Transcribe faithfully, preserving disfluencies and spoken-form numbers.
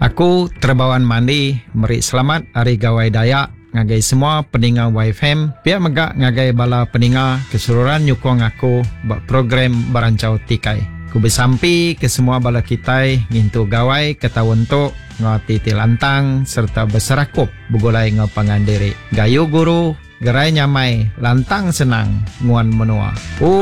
Aku terbawan mandi, meri selamat hari gawai Dayak ngagai semua peninga Y F M. Pihak megak ngagai bala peninga keseluruhan nyukong aku buat program berancau tikai. Ku bersampi ke semua bala kitai ngintu gawai ketawon tok ngati tilantang serta berserakup bugulai ngapangandiri. Gayu guru gerai nyamai lantang senang nguan menua. Oh